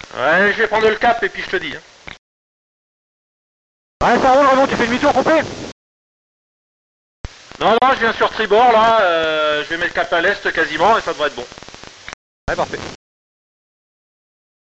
Ouais, je vais prendre le cap et puis je te dis. Ouais, ça roule, Renaud, tu fais demi-tour complet? Non, non, je viens sur tribord là, je vais mettre cap à l'est quasiment et ça devrait être bon. Ouais, parfait.